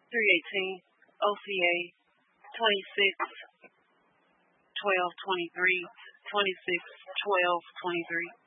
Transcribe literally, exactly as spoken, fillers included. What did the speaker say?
three eighteen, O C A twenty-six twelve twenty-three, twenty-six twelve twenty-three.